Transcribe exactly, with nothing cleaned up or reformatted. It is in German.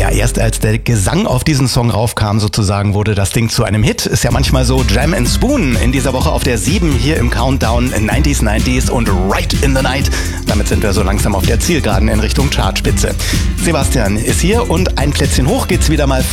Ja, erst als der Gesang auf diesen Song raufkam, sozusagen, wurde das Ding zu einem Hit. Ist ja manchmal so. Jam and Spoon in dieser Woche auf der sieben hier im Countdown neunziger neunziger und Right in the Night. Damit sind wir so langsam auf der Zielgeraden in Richtung Chartspitze. Sebastian ist hier und ein Plätzchen hoch geht's wieder mal